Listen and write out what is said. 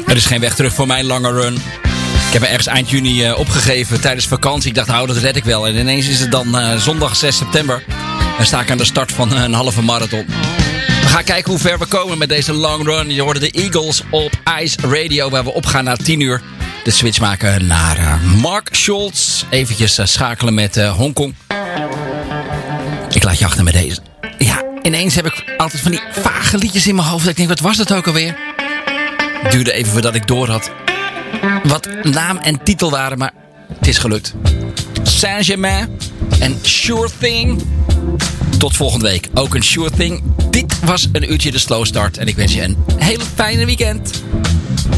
Er is geen weg terug voor mijn lange run. Ik heb me ergens eind juni opgegeven tijdens vakantie. Ik dacht, dat red ik wel. En ineens is het dan zondag 6 september. En sta ik aan de start van een halve marathon. We gaan kijken hoe ver we komen met deze long run. Je hoorde de Eagles op Ice Radio, waar we opgaan naar 10 uur. De switch maken naar Mark Schultz. Eventjes schakelen met Hongkong. Ik laat je achter met deze. Ja, ineens heb ik altijd van die vage liedjes in mijn hoofd. Ik denk, wat was dat ook alweer? Het duurde even voordat ik door had wat naam en titel waren, maar het is gelukt. Saint-Germain en Sure Thing. Tot volgende week. Ook een Sure Thing. Dit was een uurtje de slow start. En ik wens je een hele fijne weekend.